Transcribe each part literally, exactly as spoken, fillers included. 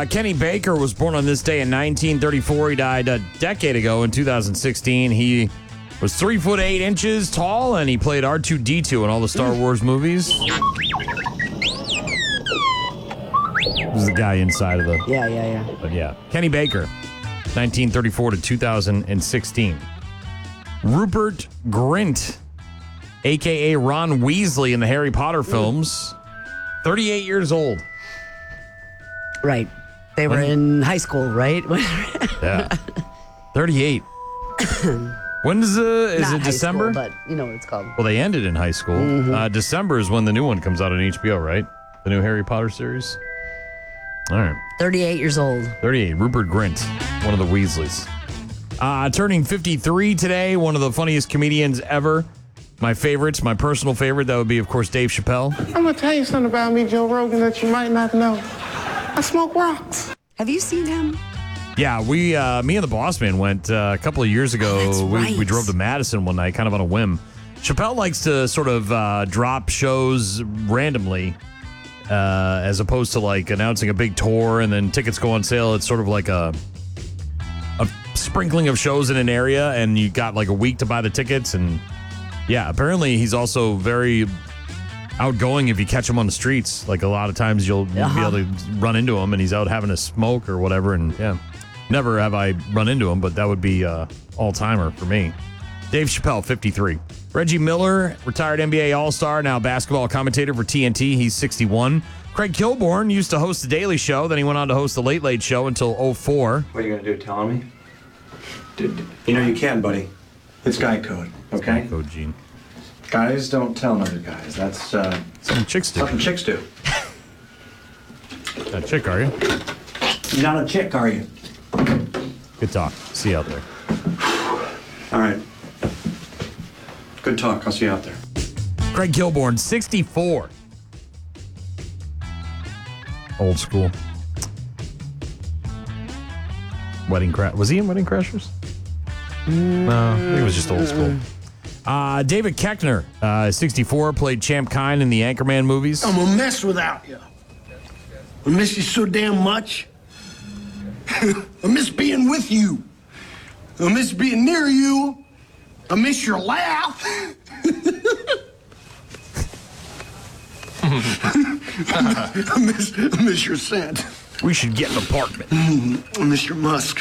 Uh, Kenny Baker was born on this day in nineteen thirty-four. He died a decade ago in two thousand sixteen. He was three foot eight inches tall, and he played R two D two in all the Star Wars movies. This is the guy inside of the... Yeah, yeah, yeah. But yeah, Kenny Baker, nineteen thirty-four to two thousand sixteen. Rupert Grint, a k a. Ron Weasley in the Harry Potter films, thirty-eight years old. Right. They were When- in high school, right? Yeah. thirty-eight. When is, uh, is Not it high December? school, but you know what it's called. Well, they ended in high school. Mm-hmm. Uh, December is when the new one comes out on H B O, right? The new Harry Potter series. All right. thirty-eight years old. thirty-eight. Rupert Grint, one of the Weasleys. Uh, turning fifty-three today, one of the funniest comedians ever. My favorites, my personal favorite, that would be, of course, Dave Chappelle. I'm gonna tell you something about me, Joe Rogan, that you might not know. I smoke rocks. Have you seen him? Yeah, we, uh, me and the boss man went uh, a couple of years ago. Oh, that's we, right. we drove to Madison one night, kind of on a whim. Chappelle likes to sort of uh, drop shows randomly, uh, as opposed to like announcing a big tour and then tickets go on sale. It's sort of like a a sprinkling of shows in an area, and you got like a week to buy the tickets. And yeah, apparently he's also very outgoing if you catch him on the streets. Like a lot of times you'll, you'll Uh-huh. be able to run into him and he's out having a smoke or whatever. And yeah, never have I run into him, but that would be uh, all-timer for me. Dave Chappelle, fifty-three. Reggie Miller, retired N B A All-Star, now basketball commentator for T N T. He's sixty-one. Craig Kilborn used to host The Daily Show. Then he went on to host The Late Late Show until oh four. What are you going to do, telling me? Dude, you know you can, buddy. It's guy code, okay? Code Gene. Guys don't tell other guys. That's uh, Something chicks do. something chicks do. That chick, are you? You're not a chick, are you? Good talk. See you out there. All right. Good talk. I'll see you out there. Craig Kilborn, sixty-four. Old school. Wedding Crash. Was he in Wedding Crashers? No, I think it was just old school. Uh, David Koechner, uh, sixty-four, played Champ Kine in the Anchorman movies. I'm a mess without you. I miss you so damn much. I miss being with you. I miss being near you. I miss your laugh. I miss, I miss your scent. We should get an apartment. I miss your musk.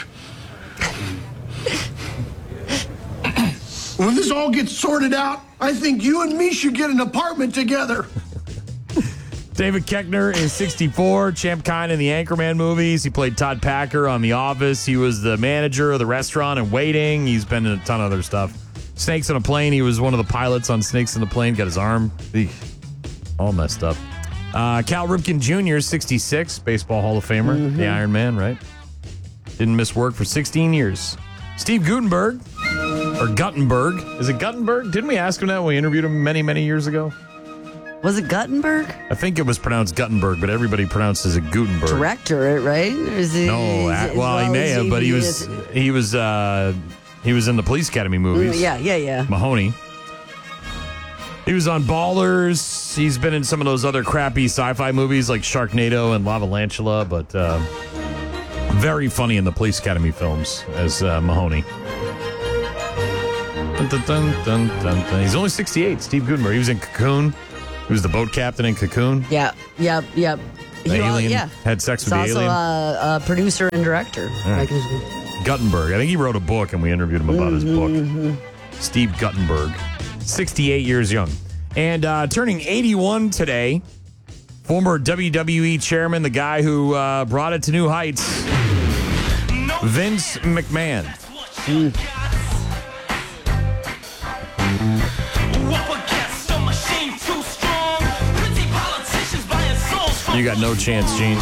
When this all gets sorted out, I think you and me should get an apartment together. David Koechner is sixty-four, Champ Kine in the Anchorman movies. He played Todd Packer on The Office. He was the manager of the restaurant and waiting. He's been in a ton of other stuff. Snakes on a Plane. He was one of the pilots on Snakes on the Plane. Got his arm eek, all messed up. Uh, Cal Ripken Junior, sixty-six, Baseball Hall of Famer, Mm-hmm. the Iron Man, right? Didn't miss work for sixteen years. Steve Guttenberg, or Guttenberg. Is it Guttenberg? Didn't we ask him that when we interviewed him many, many years ago? Was it Guttenberg? I think it was pronounced Guttenberg, but everybody pronounces it Gutenberg. Director, right? Or is it, No, is uh, it- well, he may is have, but he was he was uh, he was in the Police Academy movies. Yeah, yeah, yeah. Mahoney. He was on Ballers. He's been in some of those other crappy sci-fi movies like Sharknado and Lavalantula, but uh, very funny in the Police Academy films as uh, Mahoney. Dun, dun, dun, dun, dun, dun. He's only sixty-eight. Steve Guttenberg. He was in Cocoon. He was the boat captain in Cocoon. Yeah, yep, yep. The He al- alien yeah. had sex He's with the also alien. a, a producer and director. right. Like, Guttenberg. I think he wrote a book, and we interviewed him about his book. Steve Guttenberg, sixty-eight years young. And uh, turning eighty-one today, former W W E chairman, the guy who uh, brought it to new heights, Vince McMahon. You got no chance, Gene.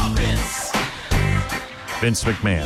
Vince McMahon.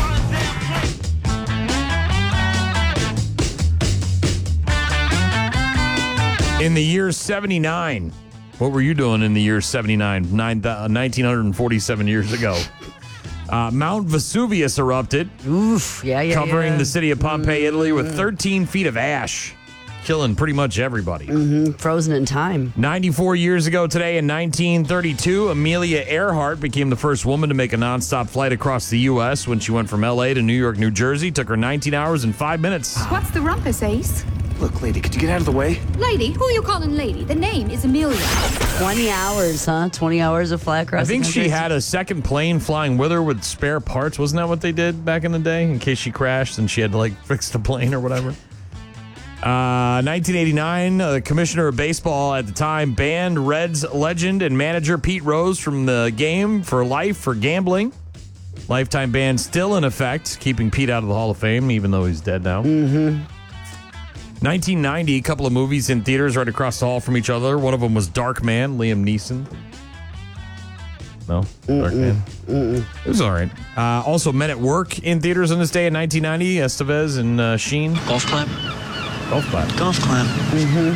In the year seventy-nine, what were you doing in the year seventy-nine, Nine, uh, nineteen forty-seven years ago? Uh, Mount Vesuvius erupted, oof, yeah, yeah, covering yeah. the city of Pompeii, Italy, with thirteen feet of ash. killing pretty much everybody. Mm-hmm. Frozen in time. ninety-four years ago today in nineteen thirty-two, Amelia Earhart became the first woman to make a nonstop flight across the U S when she went from L A to New York, New Jersey. Took her nineteen hours and five minutes. What's the rumpus, Ace? Look, lady, could you get out of the way? Lady? Who are you calling lady? The name is Amelia. twenty hours, huh? twenty hours of fly across I think the she country. had a second plane flying with her with spare parts. Wasn't that what they did back in the day? In case she crashed and she had to like fix the plane or whatever. Uh, nineteen eighty-nine, uh, the commissioner of baseball at the time banned Reds legend and manager Pete Rose from the game for life for gambling. Lifetime ban still in effect, keeping Pete out of the Hall of Fame, even though he's dead now. Mm-hmm. nineteen ninety, a couple of movies in theaters right across the hall from each other. One of them was Dark Man, Liam Neeson. No? Mm-mm. Dark Man? Mm-mm. It was all right. Uh, also, Men at Work in theaters on this day in nineteen ninety. Estevez and uh, Sheen. Golf clap? Golf clap. Golf clap. Mm-hmm.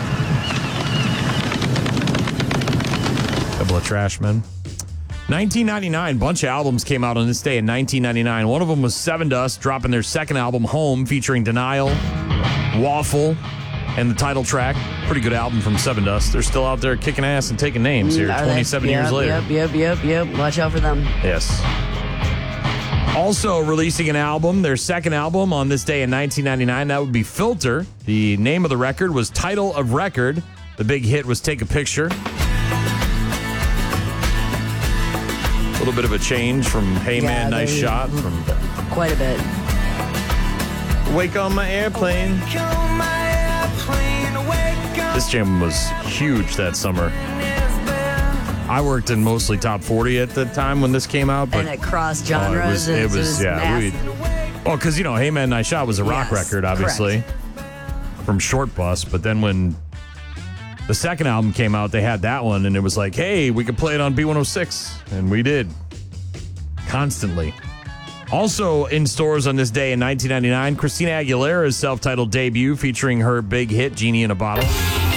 Couple of trash men. nineteen ninety-nine, bunch of albums came out on this day in nineteen ninety-nine. One of them was Seven Dust, dropping their second album, Home, featuring Denial, Waffle, and the title track. Pretty good album from Seven Dust. They're still out there kicking ass and taking names here Are they? twenty-seven Yep, years later. Yep, yep, yep, yep. Watch out for them. Yes. Also releasing an album, their second album on this day in nineteen ninety-nine. That would be Filter. The name of the record was Title of Record. The big hit was Take a Picture. A little bit of a change from Hey Yeah, Man, Nice they- Shot. From Quite a bit. Wake on My Airplane. This jam was huge that summer. I worked in mostly top forty at the time when this came out. But And it crossed oh, genres. it was, and it was, yeah. We, massive. well, because, you know, Hey Man, Nice Shot was a rock Yes, record, obviously, from Short Bus. But then when the second album came out, they had that one, and it was like, hey, we could play it on B one oh six. And we did. Constantly. Also in stores on this day in nineteen ninety-nine, Christina Aguilera's self-titled debut featuring her big hit, Genie in a Bottle.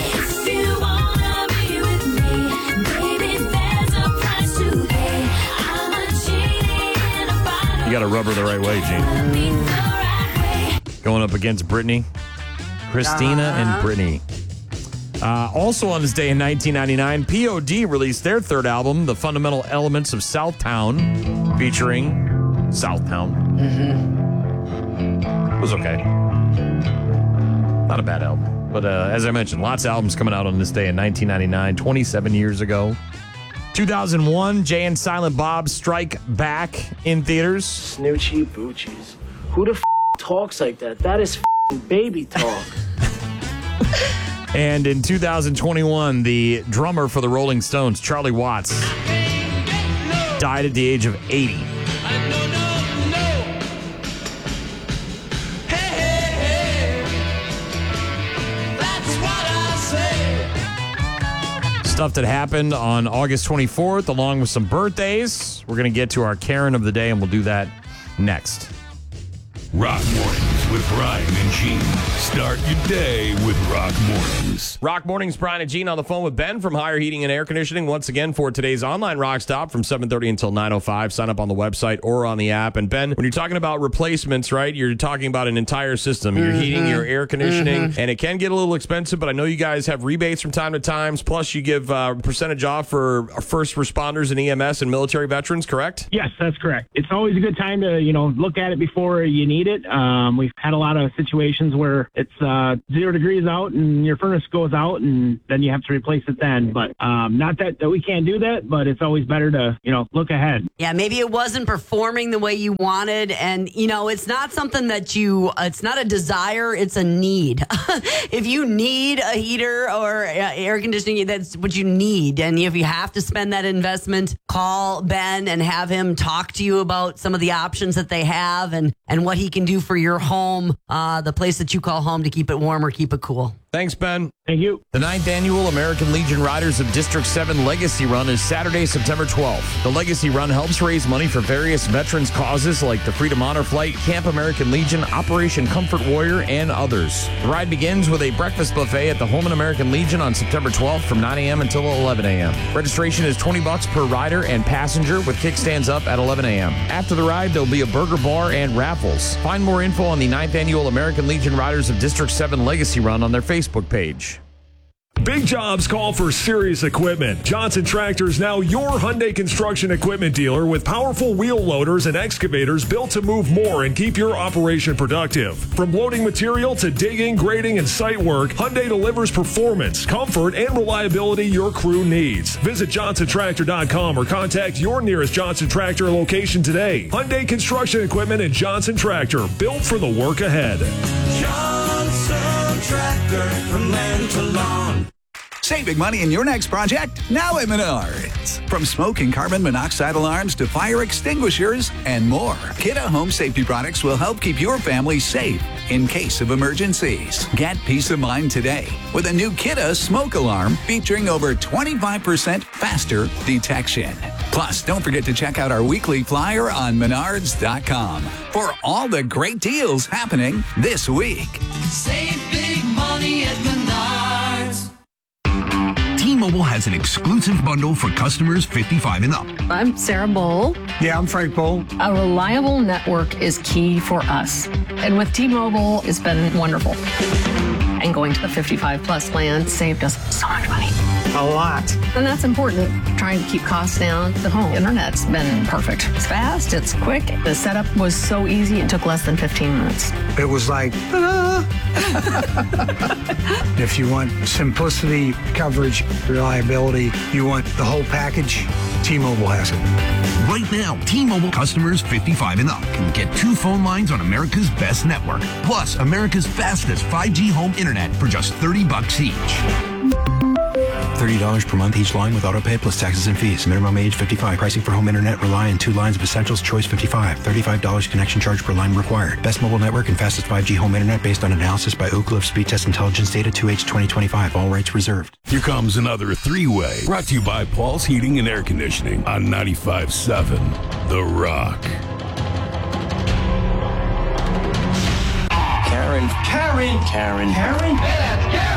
You got to rub her the right way, Gene. Going up against Britney. Christina and Britney. Uh, also on this day in nineteen ninety-nine, P O D released their third album, The Fundamental Elements of Southtown, featuring Southtown. Mm-hmm. It was okay. Not a bad album. But uh, as I mentioned, lots of albums coming out on this day in nineteen ninety-nine, twenty-seven years ago. two thousand one, Jay and Silent Bob Strike Back in theaters. Snoochie Boochies. Who the f*** talks like that? That is f***ing baby talk. And in two thousand twenty-one, the drummer for the Rolling Stones, Charlie Watts, died at the age of eighty. Stuff that happened on August twenty-fourth, along with some birthdays. We're going to get to our Karen of the day, and we'll do that next. Rock Mornings with Brian and Gene. Start your day with Rock Mornings. Rock Mornings, Brian and Gene on the phone with Ben from Higher Heating and Air Conditioning once again for today's online rock stop from seven thirty until nine oh five. Sign up on the website or on the app. And Ben, when you're talking about replacements, right, you're talking about an entire system. Your mm-hmm. heating, your air conditioning, mm-hmm. and it can get a little expensive, but I know you guys have rebates from time to time. Plus, you give uh, percentage off for first responders and E M S and military veterans, correct? Yes, that's correct. It's always a good time to, you know, look at it before you need it. Um, we've had a lot of situations where it's uh, zero degrees out and your furnace goes out and then you have to replace it then. But um, not that, that we can't do that, but it's always better to, you know, look ahead. Yeah, maybe it wasn't performing the way you wanted. And, you know, it's not something that you, uh, it's not a desire, it's a need. If you need a heater or uh, air conditioning, that's what you need. And if you have to spend that investment, call Ben and have him talk to you about some of the options that they have and, and what he can do for your home, uh, the place that you call home to keep it warm or keep it cool. Thanks, Ben. Thank you. The ninth Annual American Legion Riders of District seven Legacy Run is Saturday, September twelfth. The Legacy Run helps raise money for various veterans causes like the Freedom Honor Flight, Camp American Legion, Operation Comfort Warrior, and others. The ride begins with a breakfast buffet at the Holman American Legion on September twelfth from nine a.m. until eleven a.m. Registration is twenty bucks per rider and passenger with kickstands up at eleven a.m. After the ride, there'll be a burger bar and raffles. Find more info on the ninth Annual American Legion Riders of District seven Legacy Run on their Facebook page. Big jobs call for serious equipment. Johnson Tractor is now your Hyundai construction equipment dealer with powerful wheel loaders and excavators built to move more and keep your operation productive. From loading material to digging, grading, and site work, Hyundai delivers performance, comfort, and reliability your crew needs. Visit johnson tractor dot com or contact your nearest Johnson Tractor location today. Hyundai Construction Equipment and Johnson Tractor, built for the work ahead. Johnson Tractor, from land to lawn. Saving money in your next project? Now at Menards. From smoke and carbon monoxide alarms to fire extinguishers and more, Kidde Home Safety products will help keep your family safe in case of emergencies. Get peace of mind today with a new Kidde smoke alarm featuring over twenty-five percent faster detection. Plus, don't forget to check out our weekly flyer on menards dot com for all the great deals happening this week. Save big money at Menards. T-Mobile has an exclusive bundle for customers fifty-five and up. I'm Sarah Bowl. Yeah, I'm Frank Bowl. A reliable network is key for us. And with T-Mobile, it's been wonderful. And going to the fifty-five plus plan saved us so much money. A lot. And that's important. Trying to keep costs down. The home internet's been perfect. It's fast, it's quick. The setup was so easy, it took less than fifteen minutes. It was like, ta-da! If you want simplicity, coverage, reliability, you want the whole package, T-Mobile has it. Right now, T-Mobile customers fifty-five and up can get two phone lines on America's best network, plus America's fastest five G home internet for just thirty bucks each. thirty dollars per month each line with autopay plus taxes and fees. Minimum age fifty-five. Pricing for home internet rely on two lines of essentials. Choice fifty-five. thirty-five dollars connection charge per line required. Best mobile network and fastest five G home internet based on analysis by Ookla of Speed Test Intelligence data two H twenty twenty-five. All rights reserved. Here comes another three-way. Brought to you by Paul's Heating and Air Conditioning on ninety-five point seven The Rock. Karen. Karen. Karen. Karen. Karen.